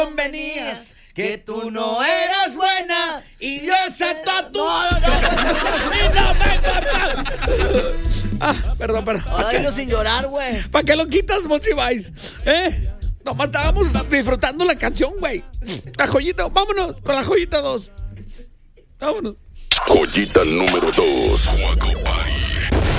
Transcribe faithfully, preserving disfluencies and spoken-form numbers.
Venías, que tú no eras buena y yo acepto a tu... No, no, no. Y no me importa. Ah, perdón, perdón. Ay, no, sin llorar, güey. ¿Para qué lo quitas, Monsiváis? ¿Eh? Nomás estábamos disfrutando la canción, güey. La joyita, vámonos con la joyita dos. Vámonos. Joyita número dos. Guaco Party.